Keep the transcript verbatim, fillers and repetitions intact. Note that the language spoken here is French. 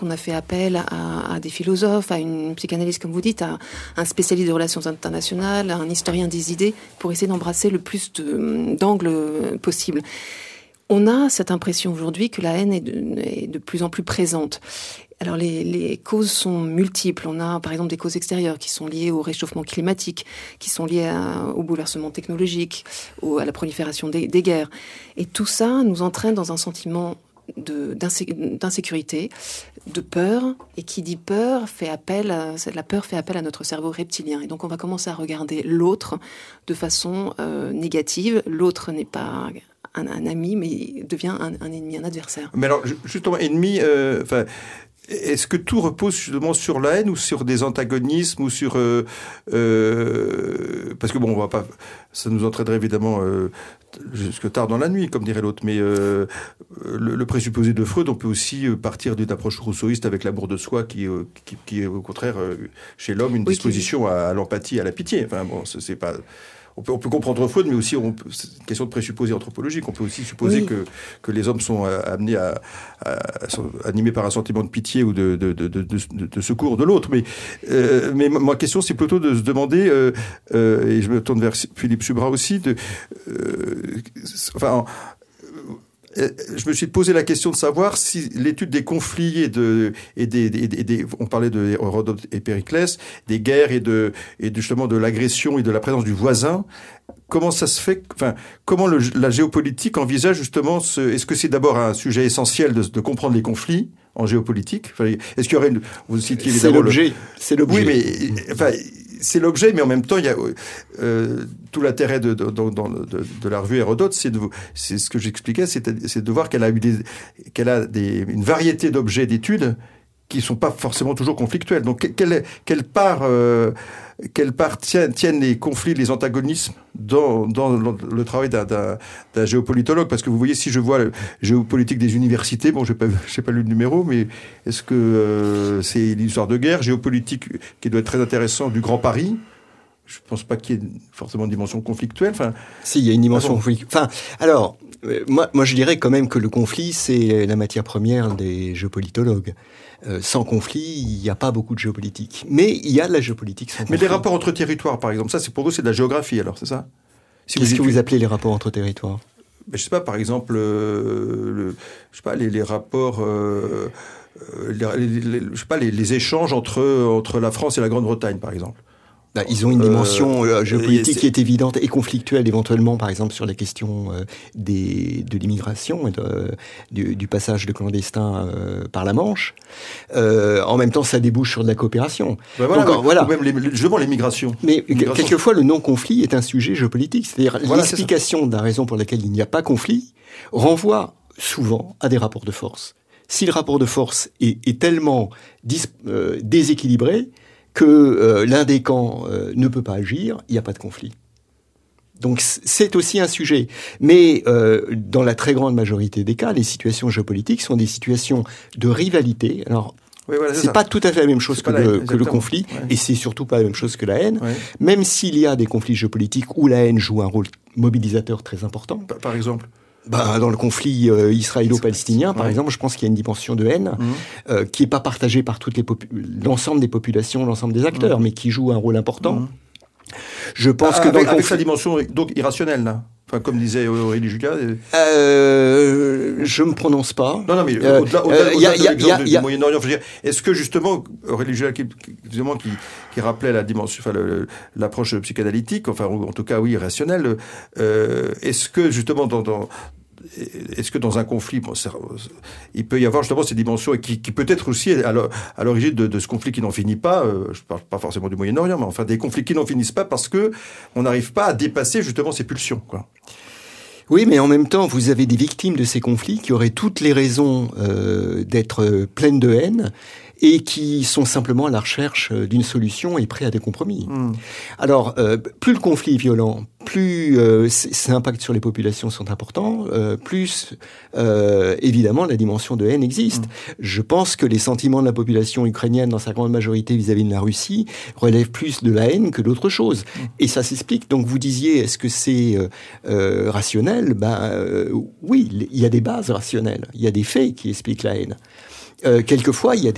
On a fait appel à, à des philosophes, à une psychanalyste, comme vous dites, à un spécialiste des relations internationales, à un historien des idées, pour essayer d'embrasser le plus de, d'angles possible. On a cette impression aujourd'hui que la haine est de, est de plus en plus présente. Alors les, les causes sont multiples. On a par exemple des causes extérieures qui sont liées au réchauffement climatique, qui sont liées à, au bouleversement technologique, au, à la prolifération des, des guerres. Et tout ça nous entraîne dans un sentiment de, d'insé, d'insécurité, de peur, et qui dit peur fait appel à, la peur fait appel à notre cerveau reptilien. Et donc on va commencer à regarder l'autre de façon euh, négative. L'autre n'est pas un, un ami, mais devient un, un ennemi, un adversaire. Mais alors justement, ennemi, euh, enfin. Est-ce que tout repose justement sur la haine ou sur des antagonismes ou sur euh, euh, parce que bon, on va pas, ça nous entraînerait évidemment euh, jusque tard dans la nuit, comme dirait l'autre. Mais euh, le, le présupposé de Freud, on peut aussi partir d'une approche rousseauiste avec l'amour de soi, qui, euh, qui, qui est au contraire euh, chez l'homme une oui, disposition qui... à, à l'empathie, à la pitié. Enfin bon, c'est, c'est pas. On peut, on peut comprendre Freud, mais aussi on peut, c'est une question de présupposés anthropologiques. On peut aussi supposer oui. que, que les hommes sont amenés à, à, à sont animés par un sentiment de pitié ou de, de, de, de, de, de secours de l'autre. Mais, euh, mais ma question, c'est plutôt de se demander, euh, euh, et je me tourne vers Philippe Subra aussi, de, euh, enfin, je me suis posé la question de savoir si l'étude des conflits et de et des, des, des, des on parlait de Hérodote et Périclès, des guerres et de et de, justement de l'agression et de la présence du voisin. Comment ça se fait, enfin, comment le, la géopolitique envisage justement ce, est-ce que c'est d'abord un sujet essentiel de, de comprendre les conflits en géopolitique? Enfin, est-ce qu'il y aurait une, vous citiez évidemment c'est l'objet, le, c'est l'objet. Oui, mais enfin, c'est l'objet, mais en même temps, il y a euh, tout l'intérêt de, de, de, de, de la revue Hérodote, c'est, de, c'est ce que j'expliquais, c'est, c'est de voir qu'elle a eu des, qu'elle a des, une variété d'objets d'études qui sont pas forcément toujours conflictuels. Donc, quelle, quelle part, euh, quelle part tiennent, tiennent les conflits, les antagonismes dans, dans le travail d'un, d'un, d'un géopolitologue? Parce que vous voyez, si je vois le géopolitique des universités, bon, j'ai pas, j'ai pas lu le numéro, mais est-ce que euh, c'est l'histoire de guerre, géopolitique qui doit être très intéressant du Grand Paris? Je pense pas qu'il y ait forcément une dimension conflictuelle. Enfin, si, il y a une dimension ah bon. conflictuelle. Enfin, alors, euh, moi, moi, je dirais quand même que le conflit, c'est la matière première des géopolitologues. Euh, sans conflit, il n'y a pas beaucoup de géopolitique. Mais il y a de la géopolitique sans conflit. Mais les rapports entre territoires, par exemple, ça, c'est pour vous, c'est de la géographie, alors, c'est ça? Si Qu'est-ce vous que vous appelez les rapports entre territoires? Ben, je sais pas, par exemple, euh, le, je sais pas, les, les rapports, euh, les, les, les, je sais pas, les, les échanges entre entre la France et la Grande-Bretagne, par exemple. Bah, ils ont une dimension euh, géopolitique qui est évidente et conflictuelle éventuellement, par exemple sur la question euh, des, de l'immigration et de, du, du passage de clandestins euh, par la Manche. Euh, en même temps, ça débouche sur de la coopération. Bah voilà, Donc, ouais, voilà. Ou même les, justement l'immigration. Mais l'immigration. Quelquefois, le non-conflit est un sujet géopolitique. C'est-à-dire voilà, l'explication de la raison pour laquelle il n'y a pas conflit renvoie souvent à des rapports de force. Si le rapport de force est, est tellement dis, euh, déséquilibré que euh, l'un des camps euh, ne peut pas agir, il n'y a pas de conflit. Donc c'est aussi un sujet. Mais euh, dans la très grande majorité des cas, les situations géopolitiques sont des situations de rivalité. Alors, oui, voilà, c'est, c'est pas tout à fait la même chose c'est que, le, haine, que le conflit, ouais. Et c'est surtout pas la même chose que la haine, ouais. Même s'il y a des conflits géopolitiques où la haine joue un rôle mobilisateur très important. Par, par exemple Bah, dans le conflit euh, israélo-palestinien, par ouais. exemple, je pense qu'il y a une dimension de haine mmh. euh, qui est pas partagée par toutes les popu- l'ensemble des populations, l'ensemble des acteurs, mmh. mais qui joue un rôle important. Mmh. Je pense ah, que avec, dans le avec conflit... sa dimension donc irrationnelle, là. Enfin, comme disait Aurélie Julia. Euh, je me prononce pas. Non, non, mais euh, au-delà, au-delà, euh, au-delà de l'exemple du Moyen-Orient, je veux dire, est-ce que justement Aurélie Julia, qui, qui, qui, qui rappelait la dimension, enfin, le, l'approche psychanalytique, enfin, en tout cas, oui, rationnelle, euh, est-ce que justement dans, dans est-ce que dans un conflit, bon, il peut y avoir justement ces dimensions qui, qui peut-être aussi à l'origine de, de ce conflit qui n'en finit pas, euh, je parle pas forcément du Moyen-Orient, mais enfin des conflits qui n'en finissent pas parce que on n'arrive pas à dépasser justement ces pulsions, quoi. Oui, mais en même temps, vous avez des victimes de ces conflits qui auraient toutes les raisons euh, d'être pleines de haine et qui sont simplement à la recherche d'une solution et prêts à des compromis. Mmh. Alors, euh, plus le conflit est violent, plus euh, ses impacts sur les populations sont importants, euh, plus, euh, évidemment, la dimension de haine existe. Mmh. Je pense que les sentiments de la population ukrainienne, dans sa grande majorité vis-à-vis de la Russie, relèvent plus de la haine que d'autre chose. Mmh. Et ça s'explique. Donc, vous disiez, est-ce que c'est euh, euh, rationnel ? Ben, euh, oui, il y a des bases rationnelles. Il y a des faits qui expliquent la haine. Euh, quelquefois, il y a des